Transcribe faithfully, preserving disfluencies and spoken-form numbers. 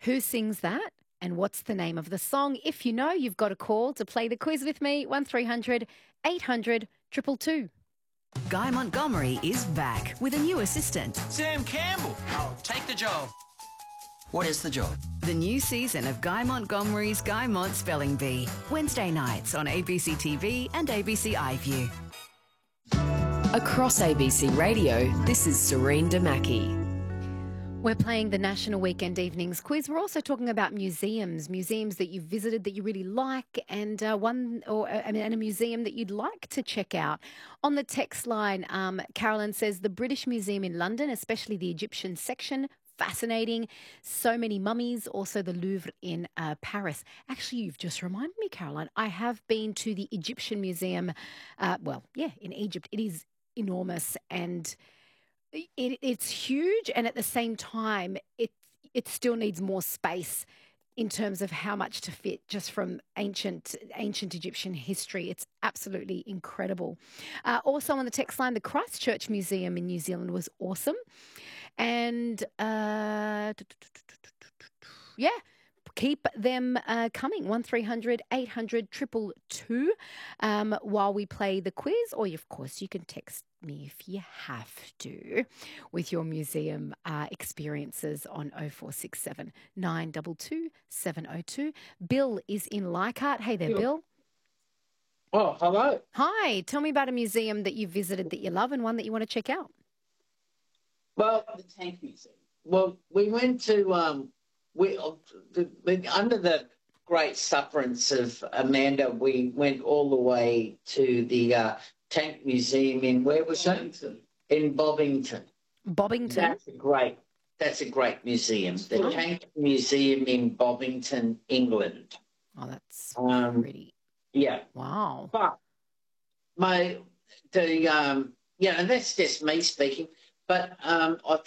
Who sings that? And what's the name of the song? If you know, you've got a call to play the quiz with me. one three hundred eight hundred two two two. Guy Montgomery is back with a new assistant. Sam Campbell. I'll take the job. What is the job? The new season of Guy Montgomery's Guy Mont Spelling Bee. Wednesday nights on A B C T V and A B C iView. Across A B C Radio, this is Serene Damaki. We're playing the National Weekend Evenings Quiz. We're also talking about museums, museums that you've visited that you really like, and uh, one or uh, I mean, and a museum that you'd like to check out. On the text line, um, Carolyn says the British Museum in London, especially the Egyptian section, fascinating. So many mummies. Also the Louvre in uh, Paris. Actually, you've just reminded me, Caroline. I have been to the Egyptian Museum. Uh, well, yeah, in Egypt. It is enormous and It, it's huge, and at the same time, it it still needs more space in terms of how much to fit just from ancient ancient Egyptian history. It's absolutely incredible. Uh, also on the text line, the Christchurch Museum in New Zealand was awesome, and uh, yeah. Keep them uh, coming, one three hundred eight hundred two two two, um, while we play the quiz. Or, of course, you can text me if you have to with your museum uh, experiences on oh four six seven nine two two seven oh two. Bill is in Leichhardt. Hey there, Bill. Oh, hello. Hi. Tell me about a museum that you visited that you love and one that you want to check out. Well, the Tank Museum. Well, we went to... Um, We, the, the, under the great sufferance of Amanda, we went all the way to the uh, Tank Museum in, where was it? In Bobbington. Bobbington? That's a great, that's a great museum. The oh. Tank Museum in Bobbington, England. Oh, that's um, pretty. Yeah. Wow. But my, the, um, yeah, and that's just me speaking, but um, I think